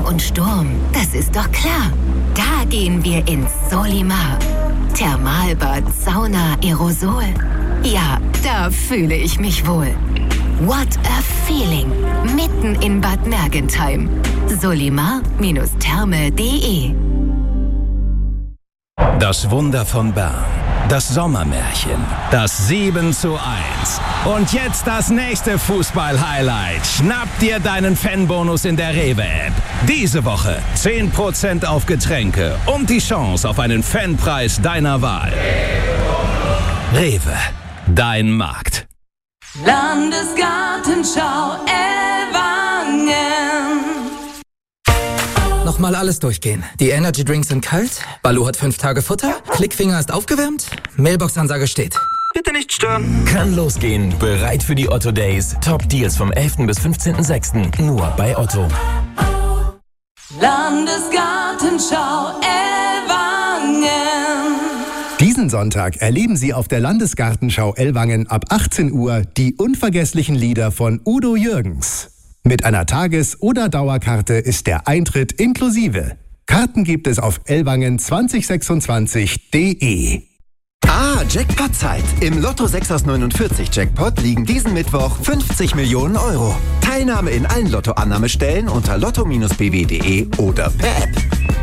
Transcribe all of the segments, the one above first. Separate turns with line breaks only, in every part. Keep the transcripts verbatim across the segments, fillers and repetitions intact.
und Sturm, das ist doch klar. Da gehen wir ins Solimar. Thermalbad, Sauna, Aerosol. Ja, da fühle ich mich wohl. What a feeling. Mitten in Bad Mergentheim. solimar Therme punkt de.
Das Wunder von Bern. Das Sommermärchen. Das sieben zu eins. Und jetzt das nächste Fußball-Highlight. Schnapp dir deinen Fanbonus in der Rewe-App. Diese Woche zehn Prozent auf Getränke und die Chance auf einen Fanpreis deiner Wahl. Rewe. Dein Markt.
Landesgartenschau Ellwangen.
Nochmal alles durchgehen. Die Energy Drinks sind kalt, Baloo hat fünf Tage Futter, Klickfinger ist aufgewärmt, Mailbox-Ansage steht.
Bitte nicht stören.
Kann losgehen. Bereit für die Otto Days. Top Deals vom elften bis fünfzehnten sechsten Nur bei Otto.
Landesgartenschau Ellwangen.
Diesen Sonntag erleben Sie auf der Landesgartenschau Ellwangen ab achtzehn Uhr die unvergesslichen Lieder von Udo Jürgens. Mit einer Tages- oder Dauerkarte ist der Eintritt inklusive. Karten gibt es auf ellwangen zwanzig sechsundzwanzig punkt de.
Ah, Jackpot-Zeit. Im Lotto sechs aus neunundvierzig Jackpot liegen diesen Mittwoch fünfzig Millionen Euro. Teilnahme in allen Lottoannahmestellen unter lotto Bindestrich b w punkt de oder per App.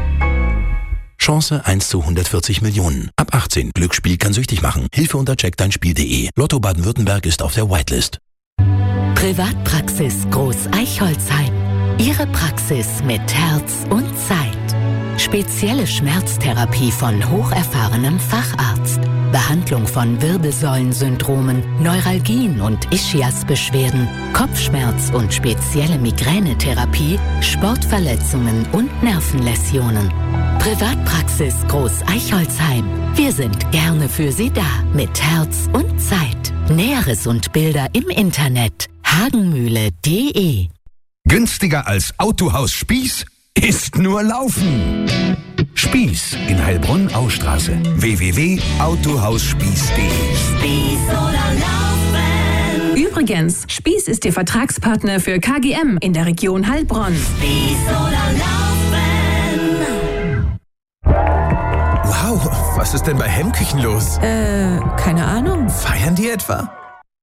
Chance eins zu hundertvierzig Millionen. Ab achtzehn. Glücksspiel kann süchtig machen. Hilfe unter check dein Spiel punkt de. Lotto Baden-Württemberg ist auf der Whitelist.
Privatpraxis Groß Eichholzheim. Ihre Praxis mit Herz und Zeit. Spezielle Schmerztherapie von hocherfahrenem Facharzt. Behandlung von Wirbelsäulensyndromen, Neuralgien und Ischiasbeschwerden, Kopfschmerz und spezielle Migränetherapie, Sportverletzungen und Nervenläsionen. Privatpraxis Groß Eichholzheim. Wir sind gerne für Sie da mit Herz und Zeit. Näheres und Bilder im Internet hagenmühle punkt de.
Günstiger als Autohaus Spieß ist nur Laufen. Spieß in Heilbronn-Austraße. w w w punkt autohausspieß punkt de.
Spieß oder Laufen.
Übrigens, Spieß ist Ihr Vertragspartner für K G M in der Region Heilbronn.
Spieß oder Laufen.
Wow, was ist denn bei Hemmküchen los?
Äh, keine Ahnung.
Feiern die etwa?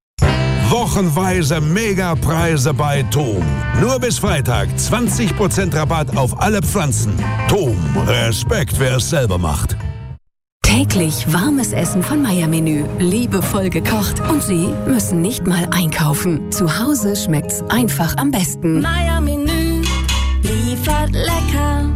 Wochenweise Megapreise bei Thom. Nur bis Freitag zwanzig Prozent Rabatt auf alle Pflanzen. Thom, Respekt, wer es selber macht.
Täglich warmes Essen von Meier-Menü, liebevoll gekocht und Sie müssen nicht mal einkaufen. Zu Hause schmeckt's einfach am besten.
Meier-Menü liefert lecker.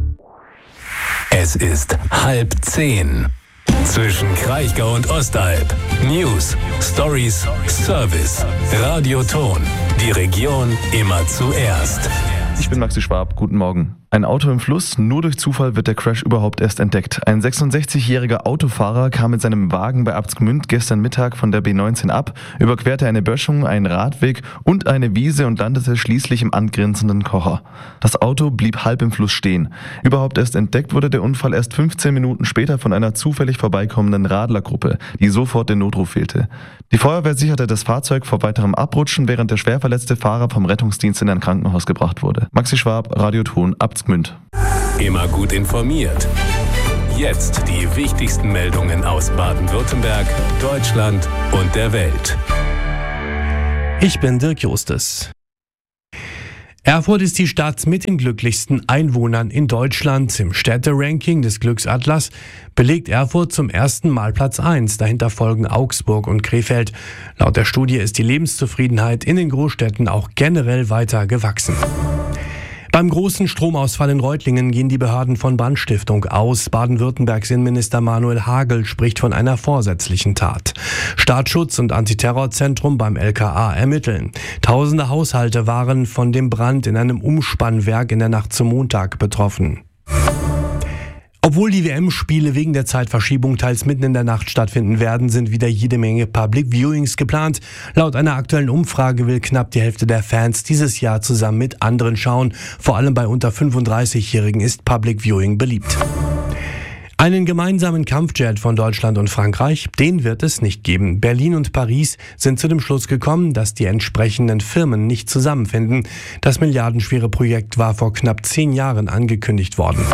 Es ist halb zehn. Zwischen Kraichgau und Ostalb. News, Stories, Service, Radioton. Die Region immer zuerst.
Ich bin Maxi Schwab, guten Morgen. Ein Auto im Fluss, nur durch Zufall wird der Crash überhaupt erst entdeckt. Ein sechsundsechzigjähriger Autofahrer kam mit seinem Wagen bei Abtsgmünd gestern Mittag von der B neunzehn ab, überquerte eine Böschung, einen Radweg und eine Wiese und landete schließlich im angrenzenden Kocher. Das Auto blieb halb im Fluss stehen. Überhaupt erst entdeckt wurde der Unfall erst fünfzehn Minuten später von einer zufällig vorbeikommenden Radlergruppe, die sofort den Notruf wählte. Die Feuerwehr sicherte das Fahrzeug vor weiterem Abrutschen, während der schwer verletzte Fahrer vom Rettungsdienst in ein Krankenhaus gebracht wurde. Maxi Schwab, Radioton, Abtsgmünd.
Immer gut informiert. Jetzt die wichtigsten Meldungen aus Baden-Württemberg, Deutschland und der Welt.
Ich bin Dirk Justus. Erfurt ist die Stadt mit den glücklichsten Einwohnern in Deutschland. Im Städteranking des Glücksatlas belegt Erfurt zum ersten Mal Platz eins. Dahinter folgen Augsburg und Krefeld. Laut der Studie ist die Lebenszufriedenheit in den Großstädten auch generell weiter gewachsen. Beim großen Stromausfall in Reutlingen gehen die Behörden von Brandstiftung aus. Baden-Württembergs Innenminister Manuel Hagel spricht von einer vorsätzlichen Tat. Staatsschutz und Antiterrorzentrum beim L K A ermitteln. Tausende Haushalte waren von dem Brand in einem Umspannwerk in der Nacht zum Montag betroffen. Obwohl die W M-Spiele wegen der Zeitverschiebung teils mitten in der Nacht stattfinden werden, sind wieder jede Menge Public Viewings geplant. Laut einer aktuellen Umfrage will knapp die Hälfte der Fans dieses Jahr zusammen mit anderen schauen. Vor allem bei unter fünfunddreißigjährigen ist Public Viewing beliebt. Einen gemeinsamen Kampfjet von Deutschland und Frankreich, den wird es nicht geben. Berlin und Paris sind zu dem Schluss gekommen, dass die entsprechenden Firmen nicht zusammenfinden. Das milliardenschwere Projekt war vor knapp zehn Jahren angekündigt worden.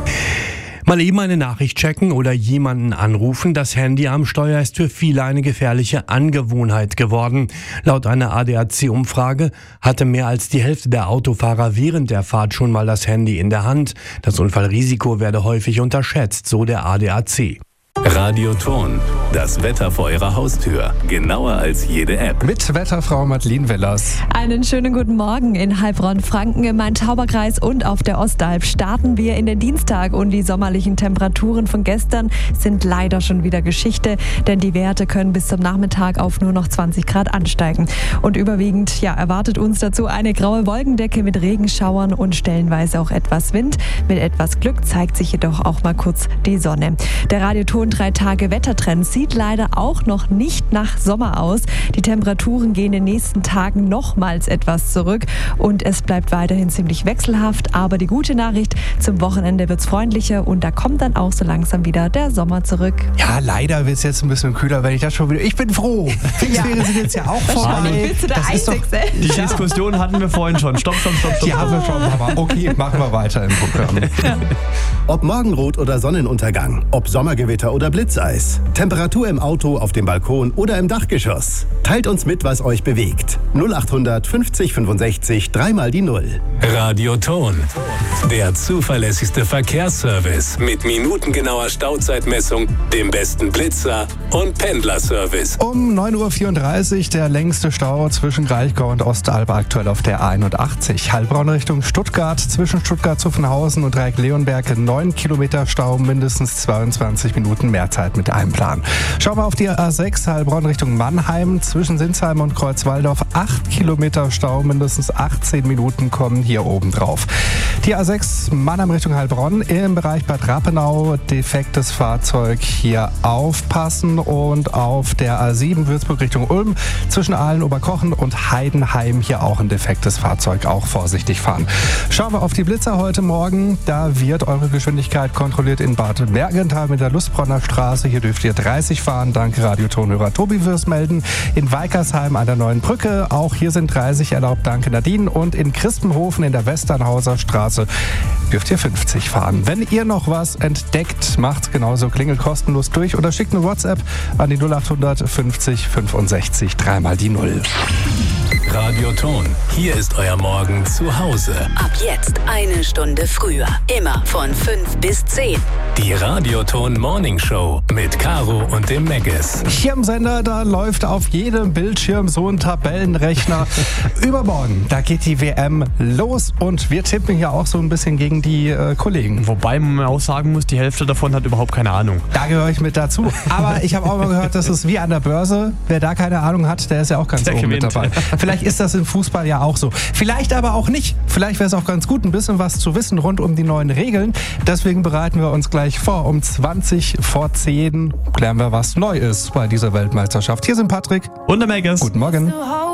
Mal eben eine Nachricht checken oder jemanden anrufen. Das Handy am Steuer ist für viele eine gefährliche Angewohnheit geworden. Laut einer A D A C-Umfrage hatte mehr als die Hälfte der Autofahrer während der Fahrt schon mal das Handy in der Hand. Das Unfallrisiko werde häufig unterschätzt, so der A D A C.
Radioton, das Wetter vor Ihrer Haustür. Genauer als jede App.
Mit Wetterfrau Madeline Wellers.
Einen schönen guten Morgen in Heilbronn-Franken, im Main-Tauber-Kreis und auf der Ostalb. Starten wir in den Dienstag und die sommerlichen Temperaturen von gestern sind leider schon wieder Geschichte, denn die Werte können bis zum Nachmittag auf nur noch zwanzig Grad ansteigen. Und überwiegend ja, erwartet uns dazu eine graue Wolkendecke mit Regenschauern und stellenweise auch etwas Wind. Mit etwas Glück zeigt sich jedoch auch mal kurz die Sonne. Der Radioton drei Tage Wettertrend sieht leider auch noch nicht nach Sommer aus. Die Temperaturen gehen in den nächsten Tagen nochmals etwas zurück und es bleibt weiterhin ziemlich wechselhaft. Aber die gute Nachricht, zum Wochenende wird es freundlicher und da kommt dann auch so langsam wieder der Sommer zurück.
Ja, leider wird es jetzt ein bisschen kühler, wenn ich das schon wieder... Ich bin froh. Pfingstferien sind jetzt ja auch vorbei.
Bist du der Einzigste?
Die Diskussion hatten wir vorhin schon. Stopp, stopp, stopp, stopp.
Die haben wir schon, aber okay, machen wir weiter im Programm.
Ja. Ob Morgenrot oder Sonnenuntergang, ob Sommergewitter oder Blitzeis, Temperatur im Auto, auf dem Balkon oder im Dachgeschoss. Teilt uns mit, was euch bewegt. null acht hundert fünfzig fünfundsechzig, dreimal die Null.
Radioton, der zuverlässigste Verkehrsservice mit minutengenauer Stauzeitmessung, dem besten Blitzer und Pendlerservice.
Um neun Uhr vierunddreißig der längste Stau zwischen Kraichgau und Ostalb aktuell auf der A einundachtzig. Heilbronn Richtung Stuttgart, zwischen Stuttgart-Zuffenhausen und Dreieck-Leonberg neun Kilometer Stau, mindestens zweiundzwanzig Minuten mehr Zeit mit einem Plan. Schauen wir auf die A sechs, Heilbronn Richtung Mannheim, zwischen Sinsheim und Kreuzwaldorf acht Kilometer Stau, mindestens achtzehn Minuten kommen hier oben drauf. Die A sechs, Mannheim Richtung Heilbronn, im Bereich Bad Rappenau, defektes Fahrzeug, hier aufpassen. Und auf der A sieben, Würzburg Richtung Ulm, zwischen Aalen, Oberkochen und Heidenheim, hier auch ein defektes Fahrzeug, auch vorsichtig fahren. Schauen wir auf die Blitzer heute Morgen, da wird eure Geschwindigkeit kontrolliert in Bad Mergenthal mit der Lustbronner Straße. Hier dürft ihr dreißig fahren. Danke Radiotonhörer Tobi fürs Melden. In Weikersheim an der Neuen Brücke. Auch hier sind dreißig erlaubt. Danke Nadine. Und in Christenhofen in der Westernhauser Straße dürft ihr fünfzig fahren. Wenn ihr noch was entdeckt, macht genauso. Klingelt kostenlos durch oder schickt eine WhatsApp an die null acht hundert fünfzig fünfundsechzig, dreimal die Null.
Radioton, hier ist euer Morgen zu Hause.
Ab jetzt eine Stunde früher. Immer von fünf bis zehn.
Die Radioton Morning Show mit Caro und dem Megas.
Hier im Sender, da läuft auf jedem Bildschirm so ein Tabellenrechner. Übermorgen, da geht die W M los und wir tippen hier auch so ein bisschen gegen die äh, Kollegen.
Wobei man auch sagen muss, die Hälfte davon hat überhaupt keine Ahnung.
Da gehöre ich mit dazu. Aber ich habe auch mal gehört, das ist wie an der Börse. Wer da keine Ahnung hat, der ist ja auch ganz der oben gewinnt. Mit dabei. Vielleicht ist das im Fußball ja auch so. Vielleicht aber auch nicht. Vielleicht wäre es auch ganz gut, ein bisschen was zu wissen rund um die neuen Regeln. Deswegen bereiten wir uns gleich vor. Um zwanzig vor zehn klären wir, was neu ist bei dieser Weltmeisterschaft. Hier sind Patrick
und der Megas.
Guten Morgen.
So